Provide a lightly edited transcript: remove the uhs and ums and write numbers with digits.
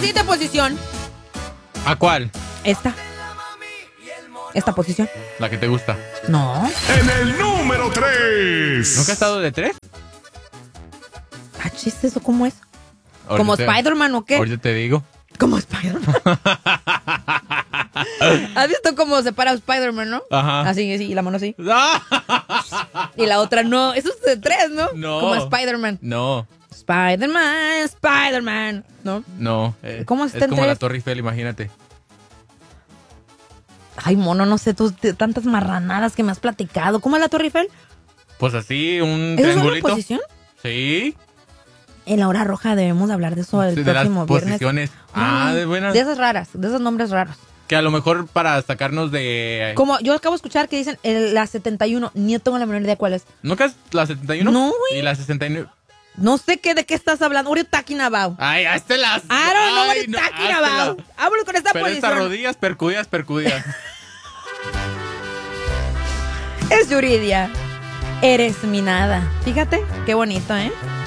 siguiente posición. ¿A cuál? Esta posición. La que te gusta. No. En el número 3. ¿Nunca has estado de 3? Ah, chiste, ¿eso cómo es? ¿Como Spider-Man o qué? Ahorita te digo. Como Spider-Man. ¿Has visto cómo se para Spider-Man, no? Ajá. Así, y la mano así. Y la otra no. Eso es de 3, ¿no? No. Como Spider-Man. No. Spider-Man. ¿No? No. ¿Cómo está es en como 3? la Torre Eiffel, imagínate. Ay, mono, no sé, tú tantas marranadas que me has platicado. ¿Cómo es la Torre Eiffel? Pues así, un ¿Eso es triangulito. una posición? Sí. En la hora roja debemos hablar de eso el Sí, próximo de las viernes. posiciones. De buenas. De esas raras, de esos nombres raros. Que a lo mejor para sacarnos de... Como yo acabo de escuchar que dicen la 71, ni tengo la menor idea cuál es. ¿Nunca es la 71? No, güey. ¿Y la 69? No sé de qué estás hablando. What are you talking about? Ay, hazte las... I don't know what you're talking about. Vámonos con esta Pero posición. estas rodillas percudidas. Es Yuridia. Eres mi nada. Fíjate, qué bonito, ¿eh?